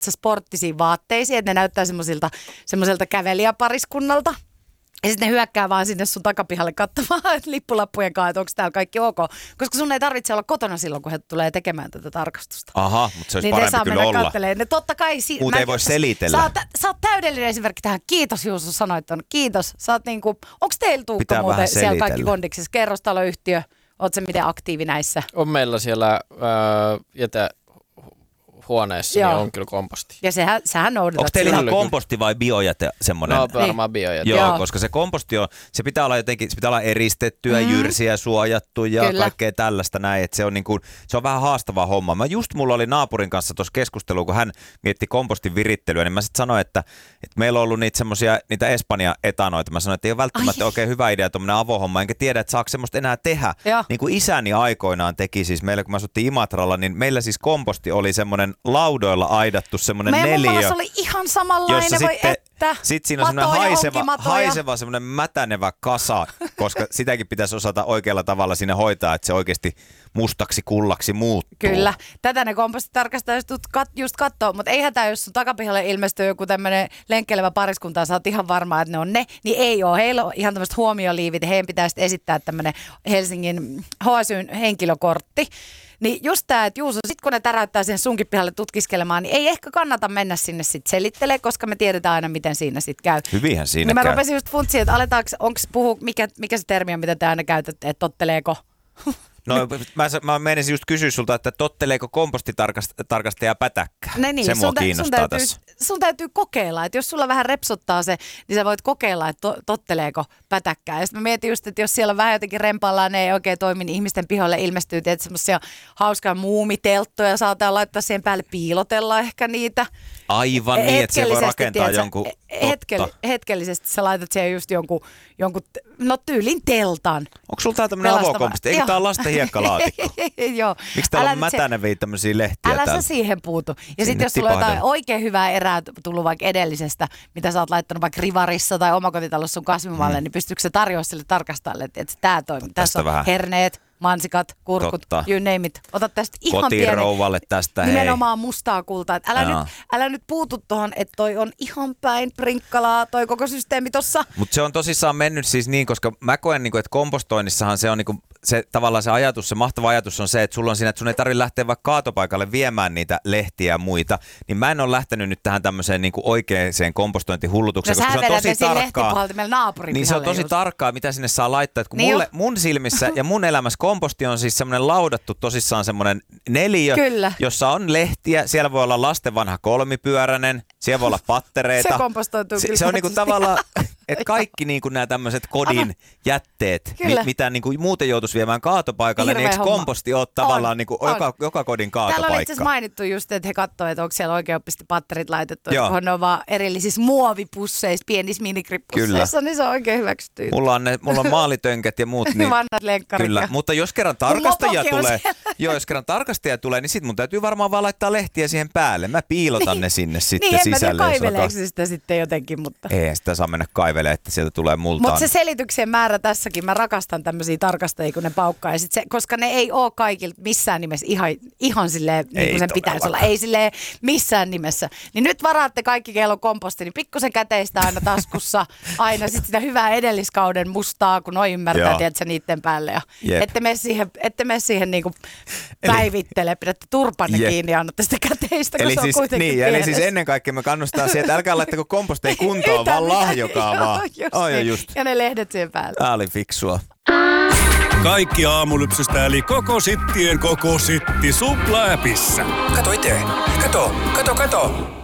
sporttisiin vaatteisiin, että ne näyttää semmoiselta kävelijäpariskunnalta. Ja sitten ne hyökkää vaan sinne sun takapihalle katsomaan lippulappujen kanssa, että onko täällä kaikki ok. Koska sun ei tarvitse olla kotona silloin, kun he tulee tekemään tätä tarkastusta. Aha, mutta se olisi niin parempi kyllä olla. Kattelemaan. Ne totta kai... Muuten ei voi selitellä. Sä oot täydellinen esimerkki tähän. Kiitos Juuso, sanoit ton. Kiitos. Sä oot niinku... Onko teillä Tuukka muuten siellä kaikki kondiksissa? Kerrostaloyhtiö. Oot sä miten aktiivi näissä? On meillä siellä huoneessa niin on kyllä komposti. Ja sähän noudatat. Onko teillä ihan komposti vai biojäte semmoinen? No varmaan biojäte. Joo, koska se komposti on, se pitää olla jotenkin, se pitää olla eristettyä, jyrsiä, suojattu ja kyllä. Kaikkea tällaista näin, että se on niinku, se on vähän haastava homma. Mulla oli naapurin kanssa tuossa keskustelua, kun hän mietti kompostin virittelyä, niin mä sitten sanoin, että meillä on ollut niitä Espanja-etanoita. Mä sanoin, että ei ole välttämättä oikein hyvä idea tuommoinen avohomma, enkä tiedä, että saako semmoista enää tehdä. Ja. Niin kuin isäni aikoinaan teki siis meillä, kun mä asuttiin Imatralla, niin meillä siis komposti oli semmoinen laudoilla aidattu semmoinen neliö. Meidän mummalla oli ihan samanlainen, voi että. Sitten siinä on semmoinen haiseva semmoinen mätänevä kasa, koska sitäkin pitäisi osata oikealla tavalla siinä hoitaa, että se oikeasti mustaksi kullaksi muuttuu. Kyllä. Tätä ne kompostitarkastajat just katsoo, mutta eihän tämä, jos sun takapihalle ilmestyy joku tämmöinen lenkkelevä pariskunta ja sä oot ihan varma, että ne on ne, niin ei ole. Heillä on ihan tämmöiset huomioliivit ja heidän pitäisi esittää tämmöinen Helsingin HSY:n henkilökortti. Niin just tämä, että Juuso, sit kun ne täräyttää siihen sunkin pihalle tutkiskelemaan, niin ei ehkä kannata mennä sinne sit selittelee, koska me tiedetään aina, miten siinä sit käy. Hyvinhän siinä niin käy. Mä rupesin just funtsiin, että mikä se termi on, mitä te aina käytätte, että totteleeko? No mä menisin just kysyä sulta, että totteleeko kompostitarkastaja pätäkkää? Niin, se mua kiinnostaa tässä. Sun täytyy kokeilla, että jos sulla vähän repsottaa se, niin sä voit kokeilla, että totteleeko pätäkkää. Ja sitten mä mietin just, että jos siellä vähän jotenkin rempallaan, ne ei oikein toimi, niin ihmisten pihoille ilmestyy tietysti semmoisia hauskaa muumitelttoja, saataan laittaa siihen päälle, piilotella ehkä niitä. Aivan niin, että se voi rakentaa jonkun hetkellisesti sä laitat siihen just jonkun tyylin teltan. Onko sulla tää tämmönen avokomposti? Eikö tää ole lasten hiekkalaatikko? Joo. Miksi täällä on mätäneviä tämmöisiä lehtiä älä täällä? Sä siihen puutu. Ja sitten jos sulla on jotain oikein hyvää erää tullut vaikka edellisestä, mitä sä oot laittanut vaikka rivarissa tai omakotitalossa sun kasvimalle, niin pystyykö se tarjoamaan sille tarkastajalle, että tää toimii. Tässä on vähän herneet, mansikat, kurkut, you name it. Ota tästä ihan pieni. Kotirouvalle tästä, hei. Nimenomaan mustaa kultaa. Älä nyt puutu tohon, että toi on ihan päin prinkkalaa, toi koko systeemi tossa. Mutta se on tosissaan mennyt siis niin, koska mä koen, että kompostoinnissahan se on se tavallaan se ajatus, se mahtava ajatus on se, että sulla on siinä, että sun ei tarvitse lähteä vaikka kaatopaikalle viemään niitä lehtiä ja muita, niin mä en ole lähtenyt nyt tähän tämmöiseen oikeaan kompostointihullutukseen, koska se on tosi tarkkaa. Niin se on tosi tarkkaa, mitä sinne saa laittaa. Kun niin mun silmissä ja mun elämässä komposti on siis semmoinen laudattu tosissaan semmoinen neliö, kyllä, jossa on lehtiä, siellä voi olla lasten vanha kolmipyöräinen, siellä voi olla pattereita. Se kompostoituu kyllä. Se on niinku tavallaan, että kaikki niinku nämä tämmöiset kodin jätteet, mitä niinku muuten joutuisi viemään kaatopaikalle, niin eikö komposti ole tavallaan niinku joka kodin kaatopaikka? Täällä oli itse asiassa mainittu just, että he katsoo, että onko siellä oikeasti patterit laitettu, kun ne on vaan erillisissä muovipusseissa, pienissä minikripusseissa, niin se on oikein hyväksytty. Mulla on maalitönkät ja muut. Niin, vannat lenkkarit. Kyllä, mutta jos kerran tarkastaja tulee, niin sit mun täytyy varmaan vaan laittaa lehtiä siihen päälle. Mä piilotan ne sinne sitten sisälle. Niin, en mä kaiveleeko sitä sitten jotenkin, mutta... Ei sitä saa mennä kaivelemaan, että sieltä tulee multaan. Mutta se selityksien määrä tässäkin, mä rakastan tämmöisiä tarkastajia, kun ne paukkaa. Ja sit koska ne ei ole kaikilta missään nimessä ihan silleen, niin kuin sen pitäisi olla. Ei silleen missään nimessä. Niin nyt varaatte kaikki, kello komposti, niin pikkusen käteistä aina taskussa. Aina sit sitä hyvää edelliskauden mustaa, kun noi ymmärtää, tiedätkö, niiden päälle. Ja ette mene siihen niinku päivittele, pidätte turpanne kiinni ja annatte sitä käteistä, kun se on kuitenkin pienessä. Eli siis ennen kaikkea me kannustaa siihen, että älkää laittako komposteja kuntoon, vaan lahjokaa vaan. Ja ne lehdet siihen päälle. Tää oli fiksua. Kaikki aamulypsystä eli koko sittien koko sitti Supla-appissa. Kato itse. Kato.